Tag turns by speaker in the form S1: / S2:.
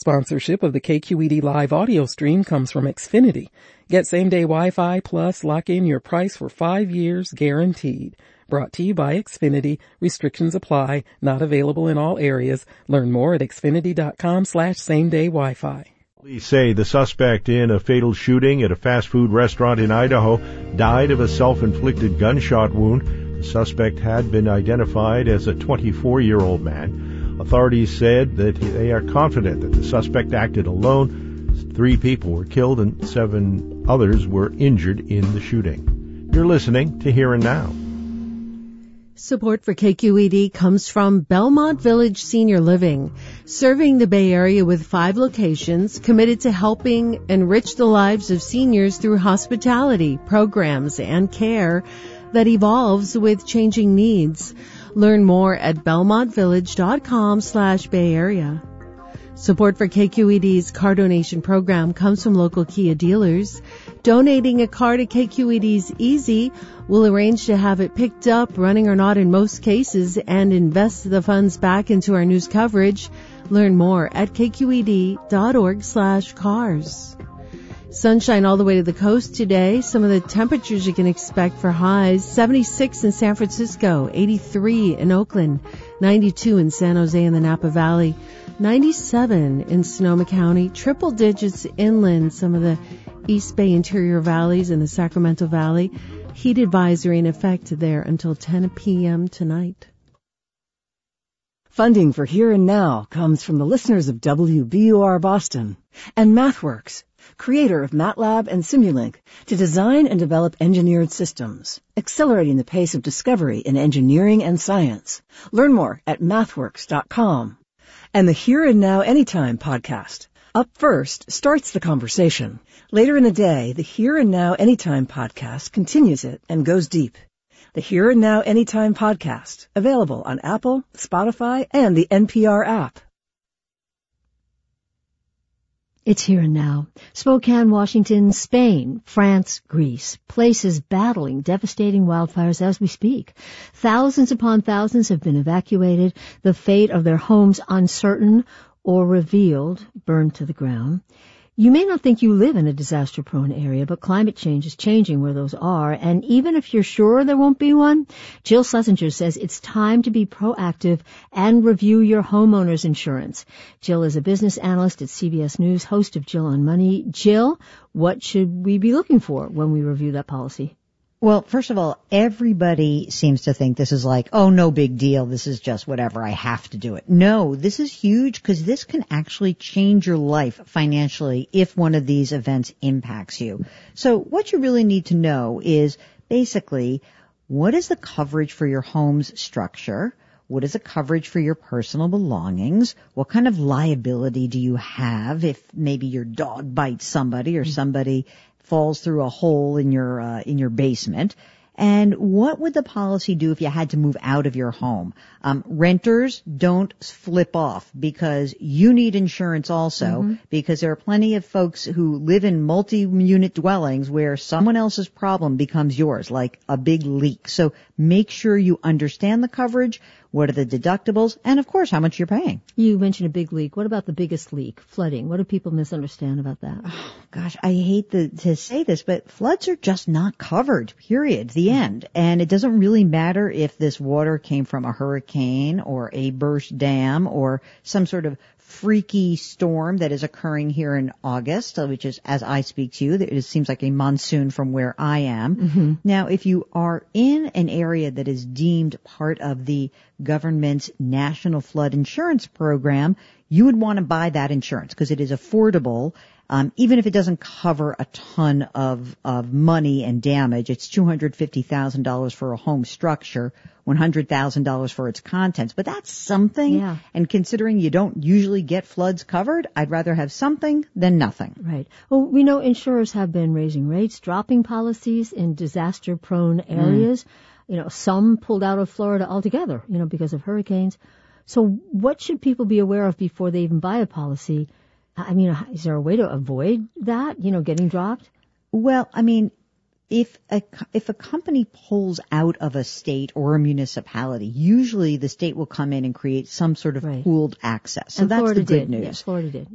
S1: Sponsorship of the KQED live audio stream comes from Xfinity. Get same-day Wi-Fi plus lock in your price for 5 years guaranteed. Brought to you by Xfinity. Restrictions apply. Not available in all areas. Learn more at xfinity.com/same-day Wi-Fi.
S2: Police say the suspect in a fatal shooting at a fast food restaurant in Idaho died of a self-inflicted gunshot wound. The suspect had been identified as a 24-year-old man. Authorities said that they are confident that the suspect acted alone. 3 people were killed and 7 others were injured in the shooting. You're listening to Here and Now.
S3: Support for KQED comes from Belmont Village Senior Living, serving the Bay Area with 5 locations, committed to helping enrich the lives of seniors through hospitality, programs, and care that evolves with changing needs. Learn more at belmontvillage.com/Bay Area. Support for KQED's car donation program comes from local Kia dealers. Donating a car to KQED's easy. We'll arrange to have it picked up, running or not in most cases, and invest the funds back into our news coverage. Learn more at kqed.org/cars. Sunshine all the way to the coast today. Some of the temperatures you can expect for highs: 76 in San Francisco, 83 in Oakland, 92 in San Jose and the Napa Valley, 97 in Sonoma County, triple digits inland, some of the East Bay interior valleys and the Sacramento Valley. Heat advisory in effect there until 10 p.m. tonight.
S4: Funding for Here and Now comes from the listeners of WBUR Boston and MathWorks, creator of MATLAB and Simulink, to design and develop engineered systems, accelerating the pace of discovery in engineering and science. Learn more at mathworks.com. And the Here and Now Anytime podcast. Up first starts the conversation. Later in the day, the Here and Now Anytime podcast continues it and goes deep. The Here and Now Anytime podcast, available on Apple, Spotify, and the NPR app.
S5: It's Here and Now. Spokane, Washington, Spain, France, Greece. Places battling devastating wildfires as we speak. Thousands upon thousands have been evacuated. The fate of their homes uncertain or revealed, burned to the ground. You may not think you live in a disaster-prone area, but climate change is changing where those are. And even if you're sure there won't be one, Jill Schlesinger says it's time to be proactive and review your homeowner's insurance. Jill is a business analyst at CBS News, host of Jill on Money. Jill, what should we be looking for when we review that policy?
S6: Well, first of all, everybody seems to think this is like, oh, no big deal. This is just whatever. I have to do it. No, this is huge because this can actually change your life financially if one of these events impacts you. So what you really need to know is basically what is the coverage for your home's structure? What is the coverage for your personal belongings? What kind of liability do you have if maybe your dog bites somebody or somebody falls through a hole in your basement? And what would the policy do if you had to move out of your home? Renters, don't flip off because you need insurance also, because there are plenty of folks who live in multi-unit dwellings where someone else's problem becomes yours, like a big leak. So make sure you understand the coverage. What are the deductibles? And, of course, how much you're paying.
S5: You mentioned a big leak. What about the biggest leak? Flooding. What do people misunderstand about that?
S6: Oh, gosh, I hate to say this, but floods are just not covered, period, the end. And it doesn't really matter if this water came from a hurricane or a burst dam or some sort of freaky storm that is occurring here in August, which is, as I speak to you, it seems like a monsoon from where I am. Now, if you are in an area that is deemed part of the government's National Flood Insurance Program, you would want to buy that insurance because it is affordable. Even if it doesn't cover a ton of money and damage, it's $250,000 for a home structure, $100,000 for its contents. But that's something.
S5: Yeah.
S6: And considering you don't usually get floods covered, I'd rather have something than nothing.
S5: Right. Well, we know insurers have been raising rates, dropping policies in disaster-prone areas. You know, some pulled out of Florida altogether, because of hurricanes. So what should people be aware of before they even buy a policy? I mean, is there a way to avoid that, getting dropped?
S6: Well, I mean, if a company pulls out of a state or a municipality, usually the state will come in and create some sort of pooled access. So
S5: and
S6: that's
S5: Florida
S6: the good
S5: did.
S6: news.
S5: Yes, Florida did.